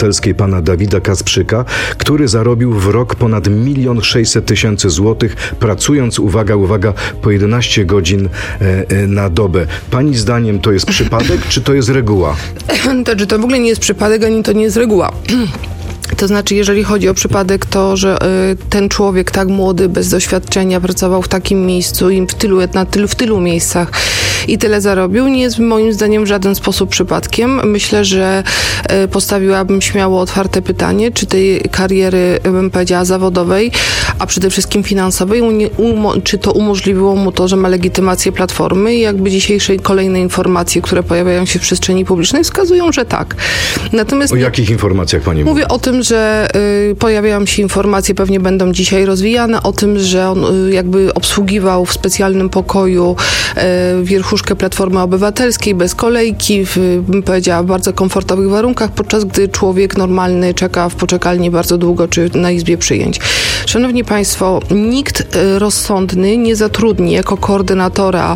Obywatelskiej pana Dawida Kasprzyka, który zarobił w rok ponad 1 600 000 złotych, pracując, uwaga, po 11 godzin na dobę. Pani zdaniem to jest przypadek, czy to jest reguła? To w ogóle nie jest przypadek, ani to nie jest reguła. To znaczy, jeżeli chodzi o przypadek, to, że ten człowiek tak młody, bez doświadczenia, pracował w takim miejscu i w tylu miejscach i tyle zarobił, nie jest moim zdaniem w żaden sposób przypadkiem. Myślę, że postawiłabym śmiało otwarte pytanie, czy tej kariery, bym powiedziała, zawodowej, a przede wszystkim finansowej, czy to umożliwiło mu to, że ma legitymację Platformy, i jakby dzisiejsze kolejne informacje, które pojawiają się w przestrzeni publicznej, wskazują, że tak. Natomiast o jakich informacjach pani mówi? Mówię o tym, że pojawiają się informacje, pewnie będą dzisiaj rozwijane, o tym, że on jakby obsługiwał w specjalnym pokoju wierchuszkę Platformy Obywatelskiej bez kolejki, bym powiedziała, w bardzo komfortowych warunkach, podczas gdy człowiek normalny czeka w poczekalni bardzo długo, czy na izbie przyjęć. Szanowni Państwo, nikt rozsądny nie zatrudni jako koordynatora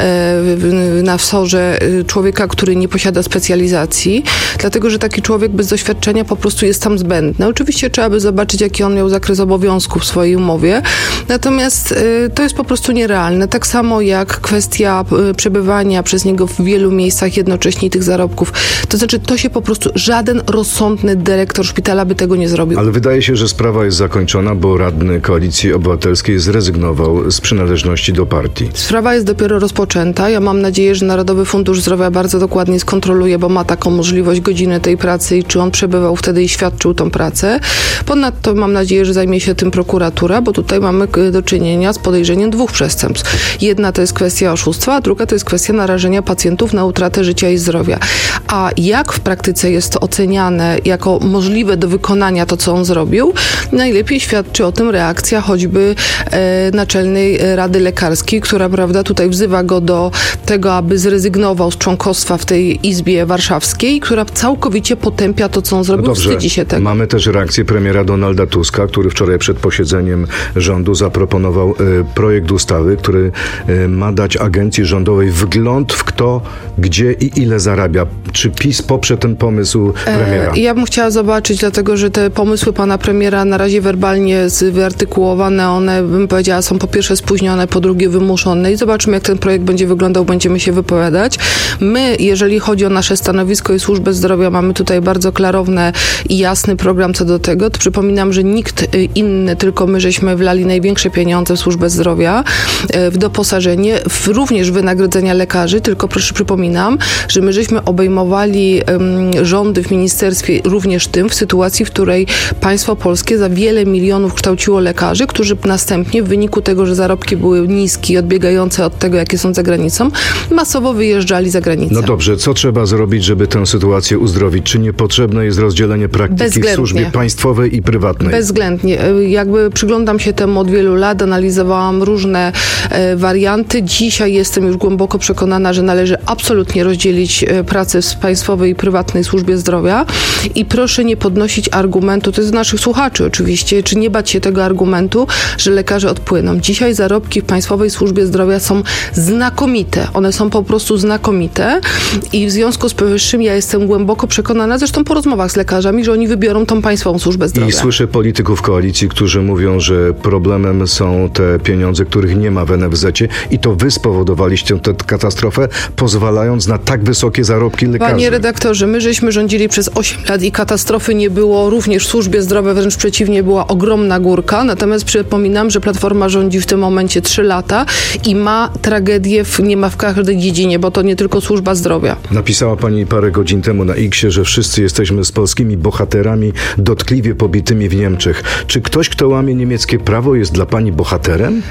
na wsorze człowieka, który nie posiada specjalizacji, dlatego że taki człowiek bez doświadczenia po prostu jest tam zbędny. Oczywiście trzeba by zobaczyć, jaki on miał zakres obowiązków w swojej umowie, natomiast to jest po prostu nierealne. Tak samo jak kwestia przebywania przez niego w wielu miejscach jednocześnie tych zarobków. To znaczy, to się po prostu żaden rozsądny dyrektor szpitala by tego nie zrobił. Ale wydaje się, że sprawa jest zakończona, bo radny Koalicji Obywatelskiej zrezygnował z przynależności do partii. Sprawa jest dopiero rozpoczęta. Ja mam nadzieję, że Narodowy Fundusz Zdrowia bardzo dokładnie skontroluje, bo ma taką możliwość, godziny tej pracy i czy on przebywał wtedy i świadczył tą pracę. Ponadto mam nadzieję, że zajmie się tym prokuratura, bo tutaj mamy do czynienia z podejrzeniem 2 przestępstw. Jedna to jest kwestia oszustwa, a druga to jest kwestia narażenia pacjentów na utratę życia i zdrowia. A jak w praktyce jest to oceniane jako możliwe do wykonania to, co on zrobił, najlepiej świadczy o tym reakcja choćby Naczelnej Rady Lekarskiej, która, prawda, tutaj wzywa go do tego, aby zrezygnował z członkostwa w tej Izbie Warszawskiej, która całkowicie potępia to, co on zrobił. No dobrze, wstydzi się tego. Mamy też reakcję premiera Donalda Tuska, który wczoraj przed posiedzeniem rządu zaproponował projekt ustawy, który ma dać agencji rządowej wgląd w kto, gdzie i ile zarabia. Czy PiS poprze ten pomysł premiera? Ja bym chciała zobaczyć, dlatego że te pomysły pana premiera na razie werbalnie wyartykułowane, one, bym powiedziała, są po pierwsze spóźnione, po drugie wymuszone i zobaczymy, jak ten projekt będzie wyglądał, będziemy się wypowiadać. My, jeżeli chodzi o nasze stanowisko i służbę zdrowia, mamy tutaj bardzo klarowny i jasny program co do tego. To przypominam, że nikt inny, tylko my żeśmy wlali największe pieniądze w służbę zdrowia, w doposażenie, również wynagrodzenia lekarzy, tylko proszę przypominam, że my żeśmy obejmowali rządy w ministerstwie również tym, w sytuacji, w której państwo polskie za wiele milionów kształciło lekarzy, którzy następnie w wyniku tego, że zarobki były niskie i odbiegające od tego, jakie są za granicą, masowo wyjeżdżali za granicę. No dobrze, co trzeba zrobić, żeby tę sytuację uzdrowić? Czy niepotrzebne jest rozdzielenie praktyki w służbie państwowej i prywatnej? Bezwzględnie. Jakby przyglądam się temu od wielu lat, analizowałam różne warianty. Dzisiaj jestem już głęboko przekonana, że należy absolutnie rozdzielić pracę w państwowej i prywatnej służbie zdrowia i proszę nie podnosić argumentu, to jest z naszych słuchaczy oczywiście, czy nie bać się tego argumentu, że lekarze odpłyną. Dzisiaj zarobki w państwowej służbie zdrowia są znakomite. One są po prostu znakomite i w związku z powyższym ja jestem głęboko przekonana, zresztą po rozmowach z lekarzami, że oni wybiorą tą państwową służbę zdrowia. I słyszę polityków koalicji, którzy mówią, że problemem są te pieniądze, których nie ma w NFZ-cie i to wy spowodowaliście tę katastrofę, pozwalając na tak wysokie zarobki lekarzy. Panie redaktorze, my żeśmy rządzili przez 8 lat i katastrofy nie było również w służbie zdrowia, wręcz przeciwnie, była ogromna górka. Natomiast przypominam, że Platforma rządzi w tym momencie 3 lata i ma tragedię w każdej dziedzinie, bo to nie tylko służba zdrowia. Napisała pani parę godzin temu na X-ie, że wszyscy jesteśmy z polskimi bohaterami dotkliwie pobitymi w Niemczech. Czy ktoś, kto łamie niemieckie prawo, jest dla pani bohaterem?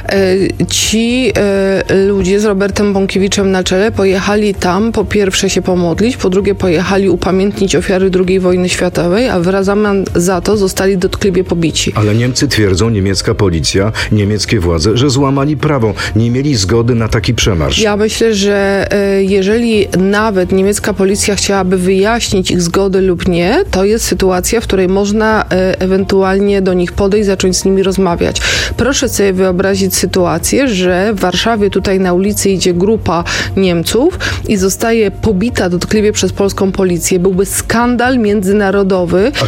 Ci ludzie z Robertem Bąkiewiczem na czele pojechali tam po pierwsze się pomodlić, po drugie pojechali upamiętnić ofiary II wojny światowej, a w zamian za to zostali dotkliwie pobici. Ale Niemcy twierdzą, twierdzą niemiecka policja, niemieckie władze, że złamali prawo. Nie mieli zgody na taki przemarsz. Ja myślę, że jeżeli nawet niemiecka policja chciałaby wyjaśnić ich zgody lub nie, to jest sytuacja, w której można ewentualnie do nich podejść, zacząć z nimi rozmawiać. Proszę sobie wyobrazić sytuację, że w Warszawie tutaj na ulicy idzie grupa Niemców i zostaje pobita dotkliwie przez polską policję. Byłby skandal międzynarodowy.